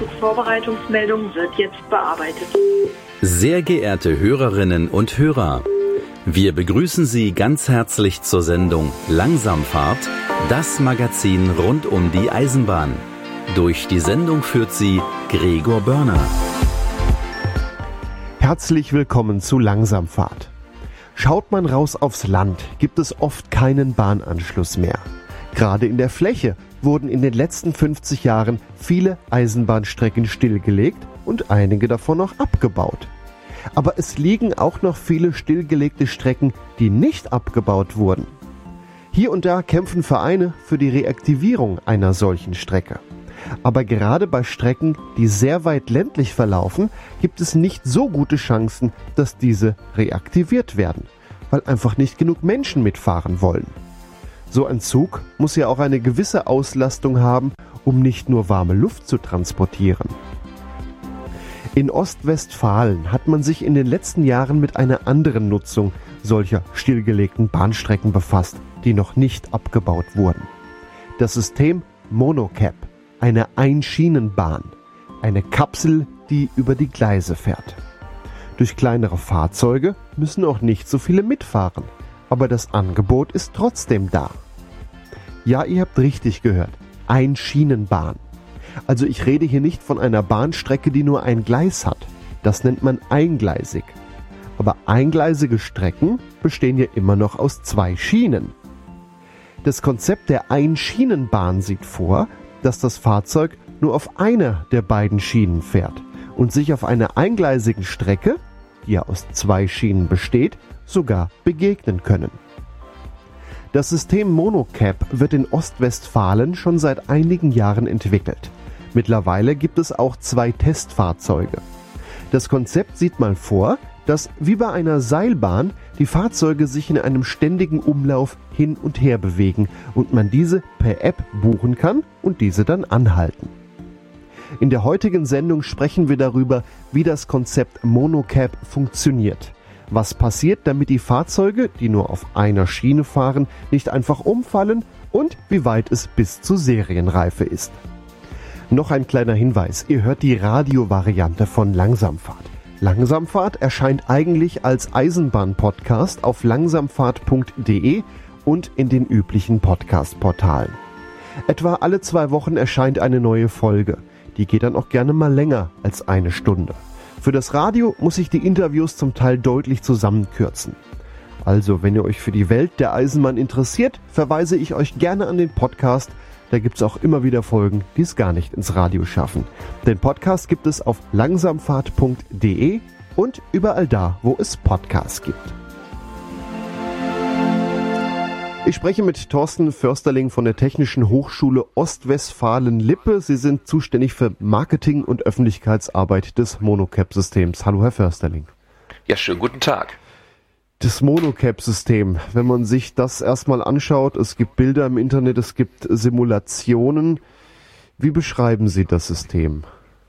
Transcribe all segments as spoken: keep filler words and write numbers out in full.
Vorbereitungsmeldung wird jetzt bearbeitet. Sehr geehrte Hörerinnen und Hörer, wir begrüßen Sie ganz herzlich zur Sendung Langsamfahrt, das Magazin rund um die Eisenbahn. Durch die Sendung führt Sie Gregor Börner. Herzlich willkommen zu Langsamfahrt. Schaut man raus aufs Land, gibt es oft keinen Bahnanschluss mehr. Gerade in der Fläche wurden in den letzten fünfzig Jahren viele Eisenbahnstrecken stillgelegt und einige davon noch abgebaut. Aber es liegen auch noch viele stillgelegte Strecken, die nicht abgebaut wurden. Hier und da kämpfen Vereine für die Reaktivierung einer solchen Strecke. Aber gerade bei Strecken, die sehr weit ländlich verlaufen, gibt es nicht so gute Chancen, dass diese reaktiviert werden, weil einfach nicht genug Menschen mitfahren wollen. So ein Zug muss ja auch eine gewisse Auslastung haben, um nicht nur warme Luft zu transportieren. In Ostwestfalen hat man sich in den letzten Jahren mit einer anderen Nutzung solcher stillgelegten Bahnstrecken befasst, die noch nicht abgebaut wurden. Das System Monocab, eine Einschienenbahn, eine Kapsel, die über die Gleise fährt. Durch kleinere Fahrzeuge müssen auch nicht so viele mitfahren, aber das Angebot ist trotzdem da. Ja, ihr habt richtig gehört, Einschienenbahn. Also ich rede hier nicht von einer Bahnstrecke, die nur ein Gleis hat. Das nennt man eingleisig. Aber eingleisige Strecken bestehen ja immer noch aus zwei Schienen. Das Konzept der Einschienenbahn sieht vor, dass das Fahrzeug nur auf einer der beiden Schienen fährt und sich auf einer eingleisigen Strecke, die ja aus zwei Schienen besteht, sogar begegnen können. Das System Monocab wird in Ostwestfalen schon seit einigen Jahren entwickelt. Mittlerweile gibt es auch zwei Testfahrzeuge. Das Konzept sieht mal vor, dass wie bei einer Seilbahn die Fahrzeuge sich in einem ständigen Umlauf hin und her bewegen und man diese per App buchen kann und diese dann anhalten. In der heutigen Sendung sprechen wir darüber, wie das Konzept Monocab funktioniert. Was passiert, damit die Fahrzeuge, die nur auf einer Schiene fahren, nicht einfach umfallen und wie weit es bis zur Serienreife ist. Noch ein kleiner Hinweis, ihr hört die Radiovariante von Langsamfahrt. Langsamfahrt erscheint eigentlich als Eisenbahn-Podcast auf langsamfahrt punkt de und in den üblichen Podcast-Portalen. Etwa alle zwei Wochen erscheint eine neue Folge. Die geht dann auch gerne mal länger als eine Stunde. Für das Radio muss ich die Interviews zum Teil deutlich zusammenkürzen. Also, wenn ihr euch für die Welt der Eisenbahn interessiert, verweise ich euch gerne an den Podcast. Da gibt es auch immer wieder Folgen, die es gar nicht ins Radio schaffen. Den Podcast gibt es auf langsamfahrt punkt de und überall da, wo es Podcasts gibt. Ich spreche mit Thorsten Försterling von der Technischen Hochschule Ostwestfalen-Lippe. Sie sind zuständig für Marketing und Öffentlichkeitsarbeit des Monocab-Systems. Hallo, Herr Försterling. Ja, schönen guten Tag. Das Monocab-System, wenn man sich das erstmal anschaut, es gibt Bilder im Internet, es gibt Simulationen. Wie beschreiben Sie das System?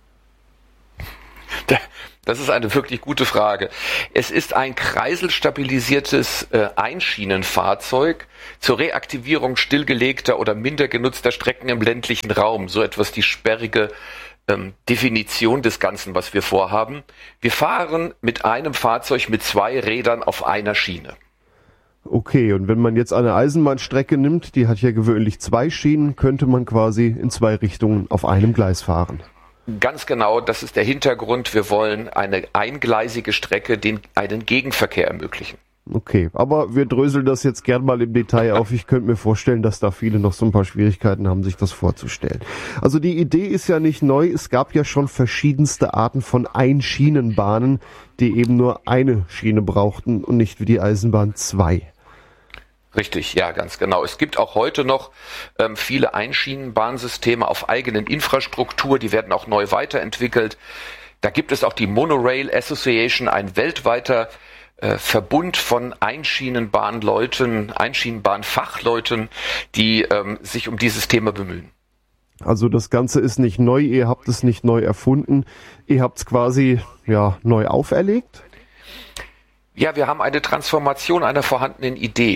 Das ist eine wirklich gute Frage. Es ist ein kreiselstabilisiertes äh, Einschienenfahrzeug zur Reaktivierung stillgelegter oder minder genutzter Strecken im ländlichen Raum. So etwas die sperrige ähm, Definition des Ganzen, was wir vorhaben. Wir fahren mit einem Fahrzeug mit zwei Rädern auf einer Schiene. Okay, und wenn man jetzt eine Eisenbahnstrecke nimmt, die hat ja gewöhnlich zwei Schienen, könnte man quasi in zwei Richtungen auf einem Gleis fahren. Ganz genau, das ist der Hintergrund. Wir wollen eine eingleisige Strecke, den, einen Gegenverkehr ermöglichen. Okay, aber wir dröseln das jetzt gern mal im Detail auf. Ich könnte mir vorstellen, dass da viele noch so ein paar Schwierigkeiten haben, sich das vorzustellen. Also die Idee ist ja nicht neu. Es gab ja schon verschiedenste Arten von Einschienenbahnen, die eben nur eine Schiene brauchten und nicht wie die Eisenbahn zwei. Richtig, ja, ganz genau. Es gibt auch heute noch ähm, viele Einschienenbahnsysteme auf eigenen Infrastruktur, die werden auch neu weiterentwickelt. Da gibt es auch die Monorail Association, ein weltweiter äh, Verbund von Einschienenbahnleuten, Einschienenbahnfachleuten, die ähm, sich um dieses Thema bemühen. Also das Ganze ist nicht neu, ihr habt es nicht neu erfunden, ihr habt es quasi ja neu auferlegt? Ja, wir haben eine Transformation einer vorhandenen Idee.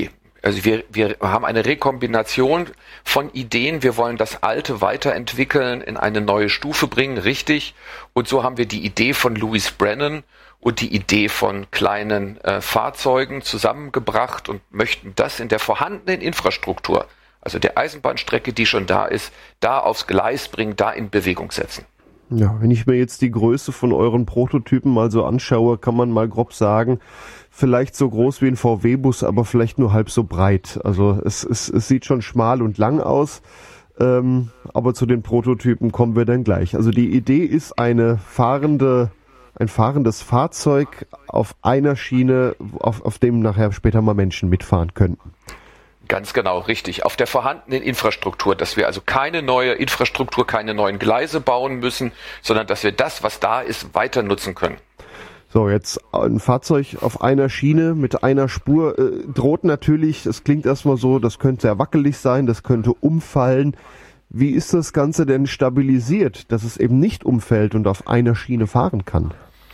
Also wir, wir haben eine Rekombination von Ideen. Wir wollen das Alte weiterentwickeln, in eine neue Stufe bringen, richtig. Und so haben wir die Idee von Louis Brennan und die Idee von kleinen äh, Fahrzeugen zusammengebracht und möchten das in der vorhandenen Infrastruktur, also der Eisenbahnstrecke, die schon da ist, da aufs Gleis bringen, da in Bewegung setzen. Ja, wenn ich mir jetzt die Größe von euren Prototypen mal so anschaue, kann man mal grob sagen, vielleicht so groß wie ein V W-Bus, aber vielleicht nur halb so breit. Also es, es, es sieht schon schmal und lang aus, ähm, aber zu den Prototypen kommen wir dann gleich. Also die Idee ist eine fahrende, ein fahrendes Fahrzeug auf einer Schiene, auf, auf dem nachher später mal Menschen mitfahren könnten. Ganz genau, richtig. Auf der vorhandenen Infrastruktur, dass wir also keine neue Infrastruktur, keine neuen Gleise bauen müssen, sondern dass wir das, was da ist, weiter nutzen können. So, jetzt ein Fahrzeug auf einer Schiene mit einer Spur äh, droht natürlich, es klingt erstmal so, das könnte sehr wackelig sein, das könnte umfallen. Wie ist das Ganze denn stabilisiert, dass es eben nicht umfällt und auf einer Schiene fahren kann?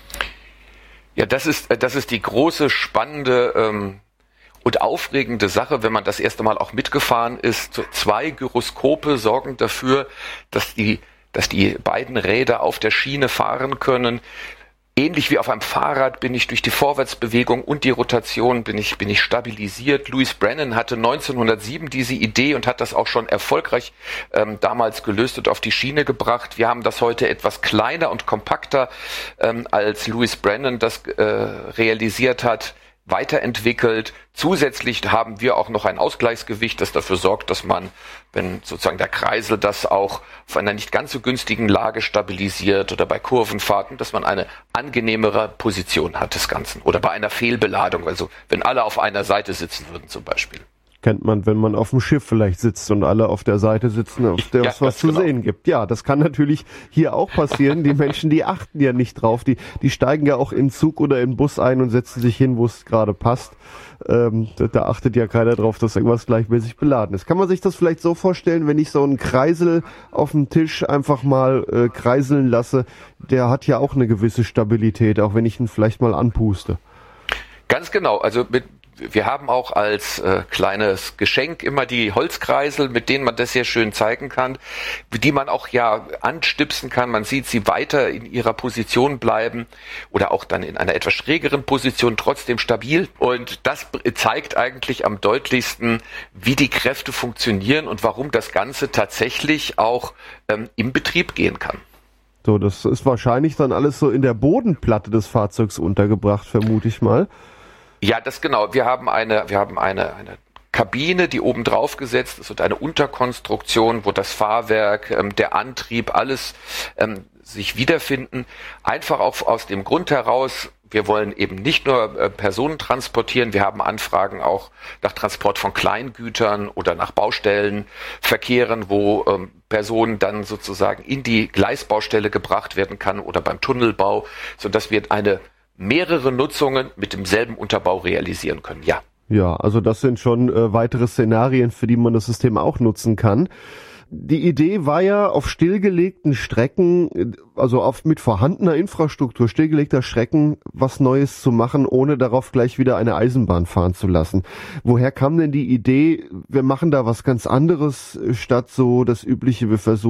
Ja, das ist, das ist die große, spannende ähm, und aufregende Sache, wenn man das erste Mal auch mitgefahren ist. Zwei Gyroskope sorgen dafür, dass die, dass die beiden Räder auf der Schiene fahren können. Ähnlich wie auf einem Fahrrad bin ich durch die Vorwärtsbewegung und die Rotation bin ich, bin ich stabilisiert. Louis Brennan hatte neunzehnhundertsieben diese Idee und hat das auch schon erfolgreich ähm, damals gelöst und auf die Schiene gebracht. Wir haben das heute etwas kleiner und kompakter, ähm, als Louis Brennan das äh, realisiert hat, weiterentwickelt. Zusätzlich haben wir auch noch ein Ausgleichsgewicht, das dafür sorgt, dass man, wenn sozusagen der Kreisel das auch auf einer nicht ganz so günstigen Lage stabilisiert oder bei Kurvenfahrten, dass man eine angenehmere Position hat des Ganzen. Oder bei einer Fehlbeladung, also wenn alle auf einer Seite sitzen würden zum Beispiel. Kennt man, wenn man auf dem Schiff vielleicht sitzt und alle auf der Seite sitzen, auf der ja, es was zu genau. sehen gibt. Ja, das kann natürlich hier auch passieren. Die Menschen, die achten ja nicht drauf. Die, die steigen ja auch in Zug oder in Bus ein und setzen sich hin, wo es gerade passt. Ähm, da, da achtet ja keiner drauf, dass irgendwas gleichmäßig beladen ist. Kann man sich das vielleicht so vorstellen, wenn ich so einen Kreisel auf dem Tisch einfach mal äh, kreiseln lasse, der hat ja auch eine gewisse Stabilität, auch wenn ich ihn vielleicht mal anpuste. Ganz genau, also mit Wir haben auch als äh, kleines Geschenk immer die Holzkreisel, mit denen man das sehr schön zeigen kann, die man auch ja anstipsen kann. Man sieht sie weiter in ihrer Position bleiben oder auch dann in einer etwas schrägeren Position, trotzdem stabil. Und das zeigt eigentlich am deutlichsten, wie die Kräfte funktionieren und warum das Ganze tatsächlich auch ähm, im Betrieb gehen kann. So, das ist wahrscheinlich dann alles so in der Bodenplatte des Fahrzeugs untergebracht, vermute ich mal. Ja, das genau. Wir haben eine, wir haben eine, eine Kabine, die oben drauf gesetzt ist und eine Unterkonstruktion, wo das Fahrwerk, ähm, der Antrieb, alles ähm, sich wiederfinden. Einfach auch aus dem Grund heraus, wir wollen eben nicht nur äh, Personen transportieren, wir haben Anfragen auch nach Transport von Kleingütern oder nach Baustellenverkehren, wo ähm, Personen dann sozusagen in die Gleisbaustelle gebracht werden kann oder beim Tunnelbau, sodass wir eine mehrere Nutzungen mit demselben Unterbau realisieren können, ja. Ja, also das sind schon äh, weitere Szenarien, für die man das System auch nutzen kann. Die Idee war ja, auf stillgelegten Strecken, also auf mit vorhandener Infrastruktur stillgelegter Strecken, was Neues zu machen, ohne darauf gleich wieder eine Eisenbahn fahren zu lassen. Woher kam denn die Idee, wir machen da was ganz anderes, statt so das übliche, wir versuchen